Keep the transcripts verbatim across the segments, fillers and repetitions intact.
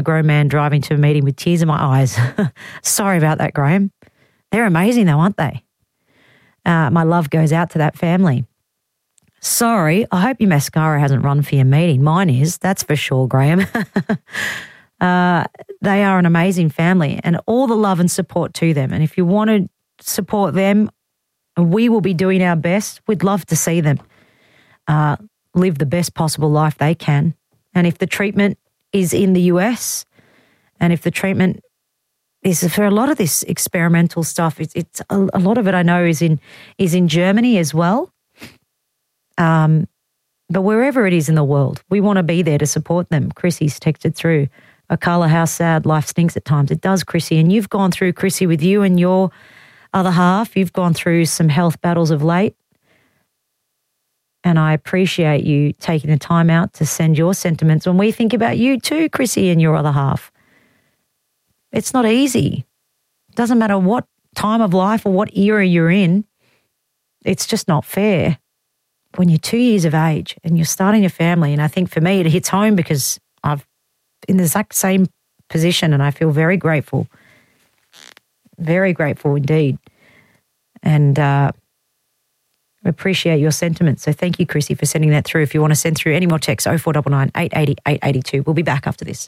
A grown man driving to a meeting with tears in my eyes. Sorry about that, Graham. They're amazing though, aren't they? Uh, my love goes out to that family. Sorry, I hope your mascara hasn't run for your meeting. Mine is, that's for sure, Graham. uh, they are an amazing family and all the love and support to them. And if you want to support them, we will be doing our best. We'd love to see them uh, live the best possible life they can. And if the treatment is in the U S and if the treatment is for a lot of this experimental stuff, it's, it's a, a lot of it I know is in is in Germany as well. Um, but wherever it is in the world, we want to be there to support them. Chrissy's texted through, Akala, how sad, life stinks at times. It does, Chrissy. And you've gone through, Chrissy, with you and your other half, you've gone through some health battles of late. And I appreciate you taking the time out to send your sentiments when we think about you too, Chrissy, and your other half. It's not easy. It doesn't matter what time of life or what era you're in. It's just not fair. When you're two years of age and you're starting a family, and I think for me it hits home because I've in the exact same position and I feel very grateful, very grateful indeed. And uh, appreciate your sentiments. So thank you, Chrissy, for sending that through. If you want to send through any more texts, oh four nine nine, eight eight zero, eight eight two. We'll be back after this.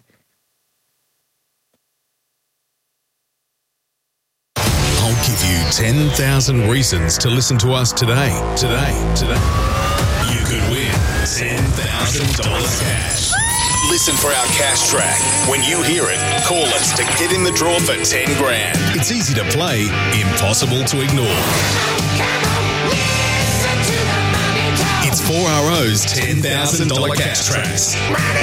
I'll give you ten thousand reasons to listen to us today. Today, today. You could win ten thousand dollars cash. Listen for our cash track. When you hear it, call us to get in the draw for ten grand. It's easy to play, impossible to ignore. It's four R O's ten thousand dollars cash tracks.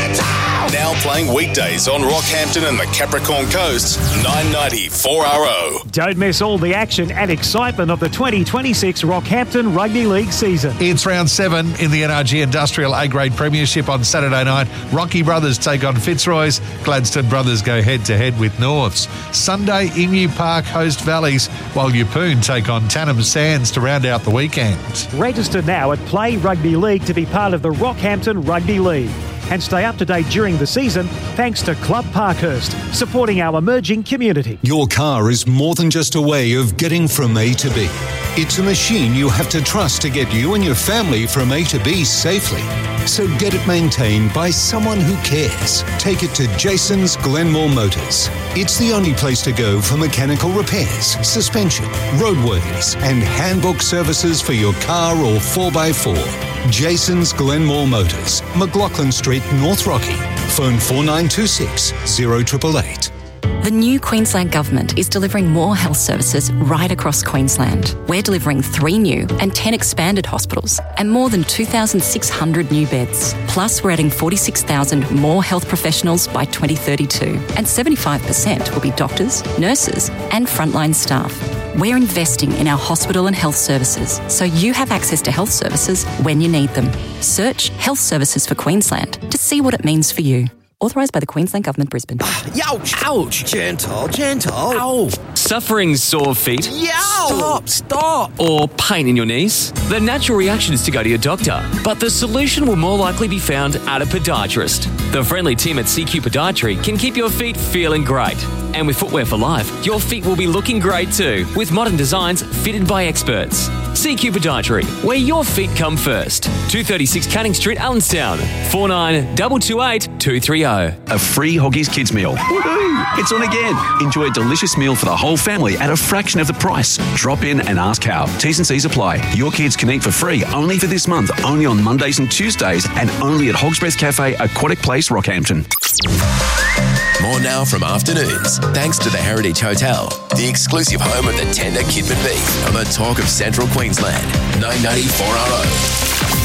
Now playing weekdays on Rockhampton and the Capricorn Coast, nine ninety four R O. Don't miss all the action and excitement of the twenty twenty-six Rockhampton Rugby League season. It's round seven in the N R G Industrial A-Grade Premiership on Saturday night. Rocky Brothers take on Fitzroy's. Gladstone Brothers go head-to-head with Norths. Sunday, Emu Park host Valleys, while Yeppoon take on Tannum Sands to round out the weekend. Register now at Play Rugby League to be part of the Rockhampton Rugby League. And stay up to date during the season thanks to Club Parkhurst, supporting our emerging community. Your car is more than just a way of getting from A to B. It's a machine you have to trust to get you and your family from A to B safely. So get it maintained by someone who cares. Take it to Jason's Glenmore Motors. It's the only place to go for mechanical repairs, suspension, roadworthiness, and handbook services for your car or four by four. Jason's Glenmore Motors, McLaughlin Street, North Rocky. Phone four nine two six, zero eight eight eight. The new Queensland Government is delivering more health services right across Queensland. We're delivering three new and ten expanded hospitals and more than two thousand six hundred new beds. Plus, we're adding forty-six thousand more health professionals by twenty thirty-two, and seventy-five percent will be doctors, nurses and frontline staff. We're investing in our hospital and health services so you have access to health services when you need them. Search Health Services for Queensland to see what it means for you. Authorised by the Queensland Government, Brisbane. Ouch! Ouch! Gentle, gentle. Ow! Suffering sore feet? Yow! Stop, stop! Or pain in your knees? The natural reaction is to go to your doctor, but the solution will more likely be found at a podiatrist. The friendly team at C Q Podiatry can keep your feet feeling great. And with Footwear for Life, your feet will be looking great too, with modern designs fitted by experts. C Q Podiatry, where your feet come first. two thirty-six Canning Street, Allenstown. four nine two two eight, two three zero. A free Hoggies Kids meal. Woohoo! It's on again. Enjoy a delicious meal for the whole family at a fraction of the price. Drop in and ask how. T's and C's apply. Your kids can eat for free only for this month, only on Mondays and Tuesdays, and only at Hog's Breath Cafe, Aquatic Place, Rockhampton. More now from Afternoons, thanks to the Heritage Hotel, the exclusive home of the tender kidman beef on the talk of Central Queensland, nine ninety four R O.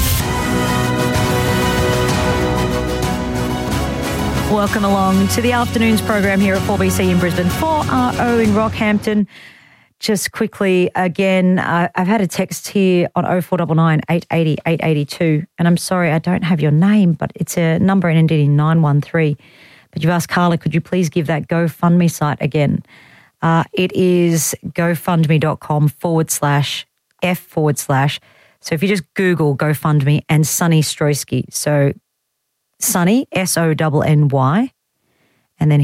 Welcome along to the Afternoons program here at four B C in Brisbane, four R O in Rockhampton. Just quickly, again, uh, I've had a text here on oh four nine nine, eight eight zero, eight eight two, and I'm sorry I don't have your name, but it's a number ended in nine one three. But you've asked, Carla, could you please give that GoFundMe site again? Uh, it is gofundme.com forward slash F forward slash. So if you just Google GoFundMe and Sonny Stroyski, so Sonny, S O N N Y,